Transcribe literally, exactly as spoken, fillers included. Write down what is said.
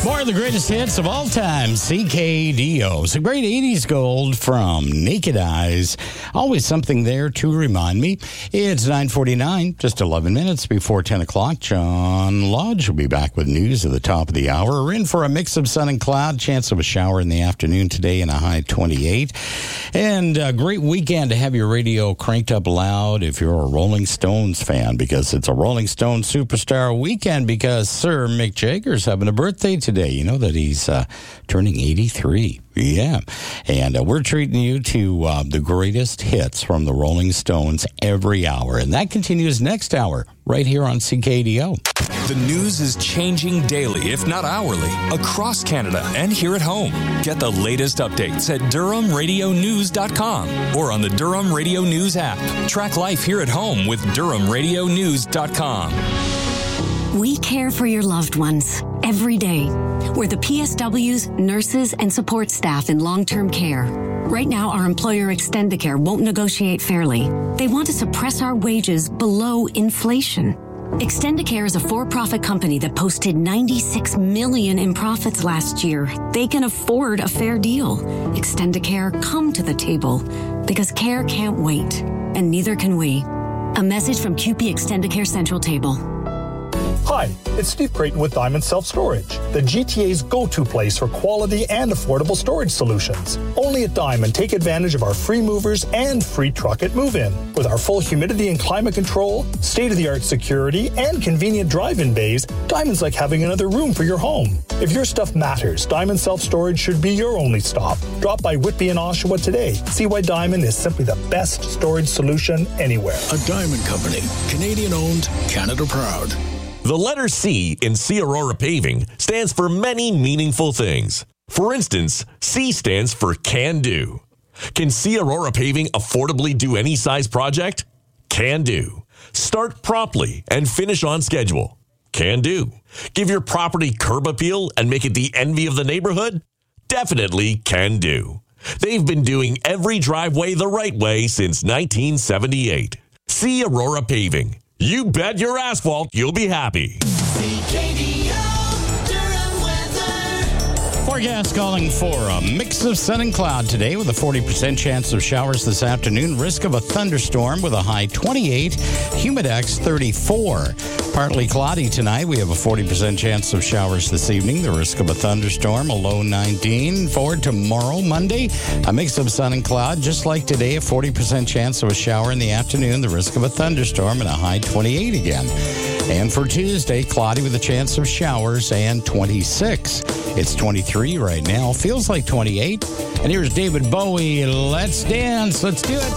For the greatest hits of all time, C K D O. Some great eighties gold from Naked Eyes. Always something there to remind me. It's nine forty-nine, just eleven minutes before ten o'clock. John Lodge will be back with news at the top of the hour. We're in for a mix of sun and cloud. Chance of a shower in the afternoon today and a high twenty-eight. And a great weekend to have your radio cranked up loud if you're a Rolling Stones fan, because it's a Rolling Stones superstar weekend, because Sir Mick Jagger's having a birthday today. You know that he's uh, turning eighty-three. Yeah. And uh, we're treating you to uh, the greatest hits from the Rolling Stones every hour. And that continues next hour right here on C K D O. The news is changing daily, if not hourly, across Canada and here at home. Get the latest updates at Durham Radio News dot com or on the Durham Radio News app. Track life here at home with Durham Radio News dot com. We care for your loved ones every day. We're the P S Ws, nurses, and support staff in long-term care. Right now, our employer Extendicare won't negotiate fairly. They want to suppress our wages below inflation. Extendicare is a for-profit company that posted ninety-six million dollars in profits last year. They can afford a fair deal. Extendicare, come to the table, because care can't wait, and neither can we. A message from Q P Extendicare Central Table. Hi, it's Steve Creighton with Diamond Self Storage, the G T A's go-to place for quality and affordable storage solutions. Only at Diamond, take advantage of our free movers and free truck at move-in. With our full humidity and climate control, state-of-the-art security, and convenient drive-in bays, Diamond's like having another room for your home. If your stuff matters, Diamond Self Storage should be your only stop. Drop by Whitby and Oshawa today. See why Diamond is simply the best storage solution anywhere. A Diamond Company, Canadian-owned, Canada proud. The letter C in C Aurora Paving stands for many meaningful things. For instance, C stands for Can Do. Can C Aurora Paving affordably do any size project? Can do. Start promptly and finish on schedule? Can do. Give your property curb appeal and make it the envy of the neighborhood? Definitely can do. They've been doing every driveway the right way since nineteen seventy-eight. C Aurora Paving. You bet your asphalt you'll be happy. C K D O Durham weather. Forecast calling for a mix of sun and cloud today with a forty percent chance of showers this afternoon. Risk of a thunderstorm with a high twenty-eight. Humidex thirty-four. Partly cloudy tonight. We have a forty percent chance of showers this evening. The risk of a thunderstorm, a low nineteen. For tomorrow, Monday, a mix of sun and cloud. Just like today, a forty percent chance of a shower in the afternoon. The risk of a thunderstorm and a high twenty-eight again. And for Tuesday, cloudy with a chance of showers and twenty-six. It's twenty-three right now. Feels like twenty-eight. And here's David Bowie. Let's dance. Let's do it.